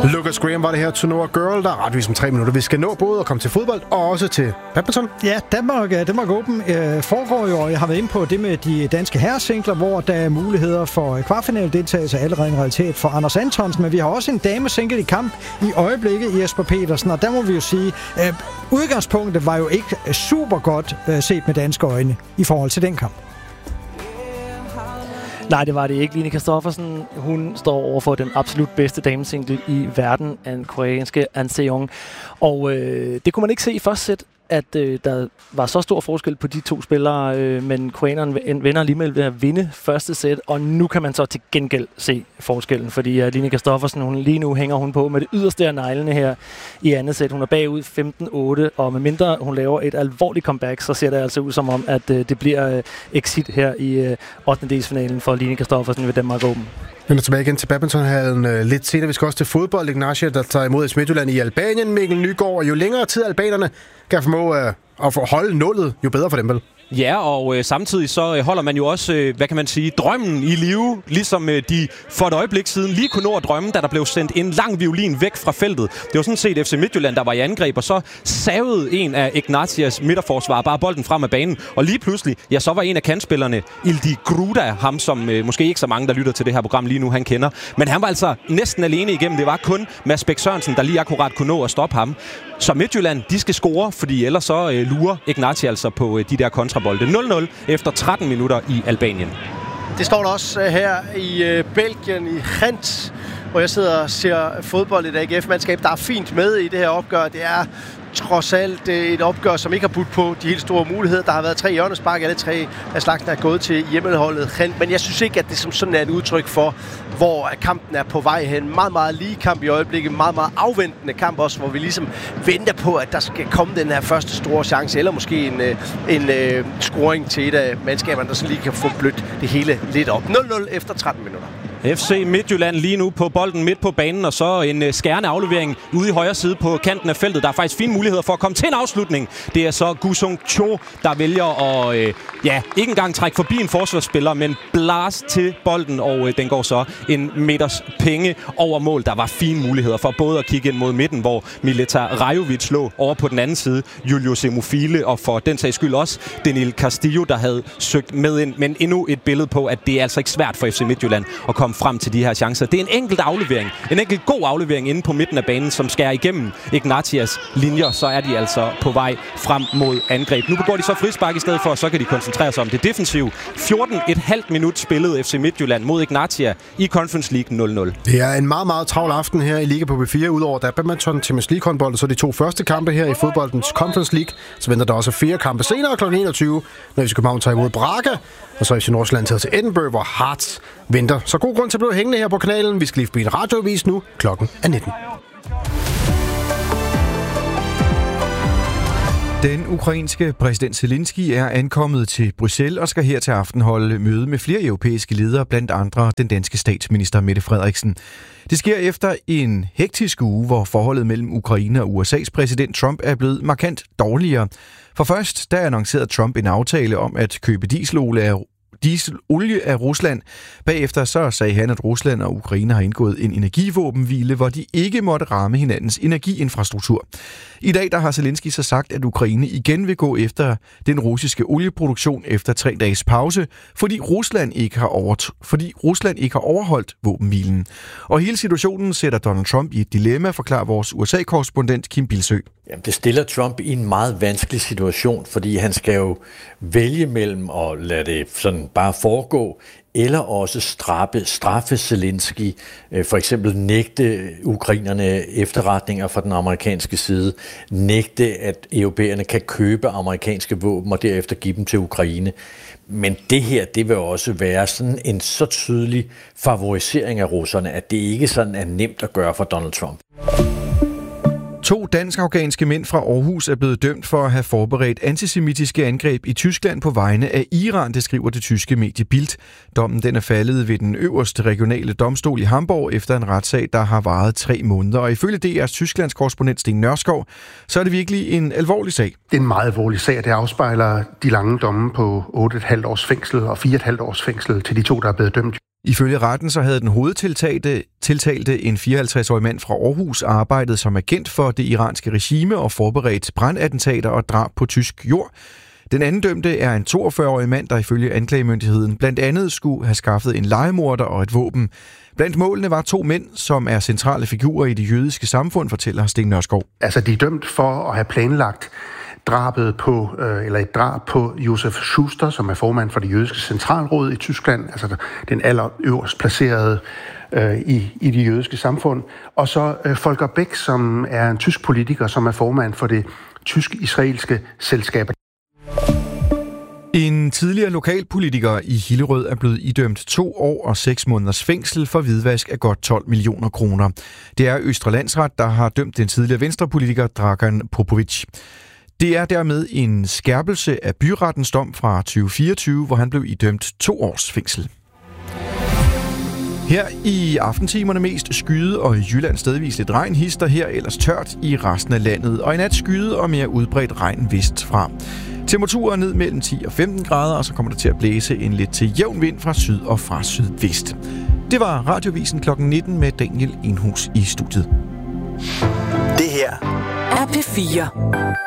Lucas Graham var det her, To Know a Girl. Der er retvis om 3 minutter. Vi skal nå både at komme til fodbold og også til badminton. Ja, Danmark Open foregår jo, og jeg har været inde på det med de danske herresingler, hvor der er muligheder for kvartfinale-deltagelse allerede en realitet for Anders Antonsen, men vi har også en damesingle i kamp i øjeblikket, Jesper Petersen, og der må vi jo sige, udgangspunktet var jo ikke super godt set med danske øjne i forhold til den kamp. Nej, det var det ikke. Line Kristoffersen, hun står over for den absolut bedste damesingle i verden, den koreanske An Se-young. Og det kunne man ikke se i første sæt, at der var så stor forskel på de to spillere, men koreanerne vender alligevel ved at vinde første sæt, og nu kan man så til gengæld se forskellen, fordi Line Kristoffersen, lige nu hænger hun på med det yderste af neglene her i andet sæt. Hun er bagud 15-8, og medmindre hun laver et alvorligt comeback, så ser det altså ud som om, at det bliver exit her i 8. finalen for Line Kristoffersen ved Danmark Open. Vi er tilbage igen til badmintonhallen lidt senere. Vi skal også til fodbold. Ignatia, der tager imod FC Midtjylland i Albanien. Mikkel Nygaard, jo længere tid albanerne kan formå at holde nullet, jo bedre for dem vel? Ja, og samtidig så holder man jo også, hvad kan man sige, drømmen i live, ligesom de for et øjeblik siden lige kunne nå at drømme, da der blev sendt en lang violin væk fra feltet. Det var sådan set FC Midtjylland, der var i angreb, og så savede en af Ignatias midterforsvarer bare bolden frem af banen, og lige pludselig, ja, så var en af kantspillerne, Ildi Gruda, ham som måske ikke så mange, der lytter til det her program lige nu, han kender, men han var altså næsten alene igennem. Det var kun Mads Bæk Sørensen, der lige akkurat kunne nå at stoppe ham. Så Midtjylland, de skal score, fordi ellers så lurer Ignatia altså på de der kontrabolde. 0-0 efter 13 minutter i Albanien. Det står der også her i Belgien, i Gent, hvor jeg sidder og ser fodbold i et AGF-mandskab, der er fint med i det her opgør. Det er trods alt et opgør, som ikke har budt på de helt store muligheder. Der har været 3 hjørnespark, alle 3 af slagsen er gået til hjemmeholdet Gent, men jeg synes ikke, at det som sådan er et udtryk for, hvor kampen er på vej hen. Meget, meget lige kamp i øjeblikket, meget, meget afventende kamp også, hvor vi ligesom venter på, at der skal komme den her første store chance, eller måske en scoring til et af mandskaberne, der så lige kan få blødt det hele lidt op. 0-0 efter 13 minutter. FC Midtjylland lige nu på bolden midt på banen, og så en skærende aflevering ude i højre side på kanten af feltet. Der er faktisk fine muligheder for at komme til en afslutning. Det er så Gusung Cho, der vælger at ikke engang trække forbi en forsvarsspiller, men blas til bolden, og den går så en meters penge over mål. Der var fine muligheder for både at kigge ind mod midten, hvor Mileta Rajovic lå over på den anden side, Julius Emofile, og for den sags skyld også Daniel Castillo, der havde søgt med ind. Men endnu et billede på, at det er altså ikke svært for FC Midtjylland at komme frem til de her chancer. Det er en enkelt aflevering. En enkelt god aflevering inde på midten af banen, som skærer igennem Ignatias linjer. Så er de altså på vej frem mod angreb. Nu begår de så frispark i stedet for, så kan de koncentrere sig om det defensive. 14,5 minut spillede FC Midtjylland mod Ignatia i Conference League 0-0. Det er en meget, meget travl aften her i Liga på B4. Udover der er badminton, Champions League håndbold, så de 2 første kampe her i fodboldens Conference League. Så venter der også 4 kampe senere kl. 21, når vi skal komme tager imod Braga. Og så er FC Nordsjælland taget til Edinburgh, hvor Hearts venter. Så god grund til at blive hængende her på kanalen. Vi skal lige forbi en radioavis nu. Klokken er 19. Den ukrainske præsident Zelensky er ankommet til Bruxelles og skal her til aften holde møde med flere europæiske ledere, blandt andre den danske statsminister Mette Frederiksen. Det sker efter en hektisk uge, hvor forholdet mellem Ukraine og USA's præsident Trump er blevet markant dårligere. For først, der annoncerede Trump en aftale om at købe dieselolie af Rusland. Bagefter så sagde han, at Rusland og Ukraine har indgået en energivåbenhvile, hvor de ikke måtte ramme hinandens energiinfrastruktur. I dag der har Zelensky så sagt, at Ukraine igen vil gå efter den russiske olieproduktion efter 3 dages pause, fordi Rusland ikke har overholdt våbenhvilen. Og hele situationen sætter Donald Trump i et dilemma, forklarer vores USA-korrespondent Kim Bilsø. Jamen, det stiller Trump i en meget vanskelig situation, fordi han skal jo vælge mellem at lade det sådan bare foregå, eller også straffe Zelensky, for eksempel nægte ukrainerne efterretninger fra den amerikanske side, nægte, at europæerne kan købe amerikanske våben og derefter give dem til Ukraine. Men det her, det vil også være sådan en så tydelig favorisering af russerne, at det ikke sådan er nemt at gøre for Donald Trump. 2 dansk-afghanske mænd fra Aarhus er blevet dømt for at have forberedt antisemitiske angreb i Tyskland på vegne af Iran, det skriver det tyske medie Bild. Dommen den er faldet ved den øverste regionale domstol i Hamburg efter en retssag, der har varet 3 måneder. Og ifølge DR's Tysklands korrespondent Sten Nørskov, så er det virkelig en alvorlig sag. Det er en meget alvorlig sag, det afspejler de lange domme på 8,5 års fængsel og 4,5 års fængsel til de 2, der er blevet dømt. Ifølge retten så havde den hovedtiltalte en 54-årig mand fra Aarhus arbejdet som agent for det iranske regime og forberedt brandattentater og drab på tysk jord. Den anden dømte er en 42-årig mand, der ifølge anklagemyndigheden blandt andet skulle have skaffet en legemorder og et våben. Blandt målene var 2 mænd, som er centrale figurer i det jødiske samfund, fortæller Sten Nørskov. Altså, de er dømt for at have planlagt et drab på Josef Schuster, som er formand for det jødiske centralråd i Tyskland, altså den allerøverst placerede i det jødiske samfund. Og så Volker Beck, som er en tysk politiker, som er formand for det tysk-israelske selskab. En tidligere lokalpolitiker i Hillerød er blevet idømt 2 år og 6 måneders fængsel for hvidvask af godt 12 millioner kroner. Det er Østre Landsret, der har dømt den tidligere venstrepolitiker Dragan Popovic. Det er dermed en skærpelse af byrettens dom fra 2024, hvor han blev idømt 2 års fængsel. Her i aftentimerne mest skyde, og i Jylland stedvis lidt regn, hister her ellers tørt i resten af landet. Og i nat skyde og mere udbredt regn vestfra. Temperaturer ned mellem 10 og 15 grader, og så kommer der til at blæse en lidt til jævn vind fra syd og fra sydvest. Det var Radiovisen kl. 19 med Daniel Enhus i studiet. Det her er P4.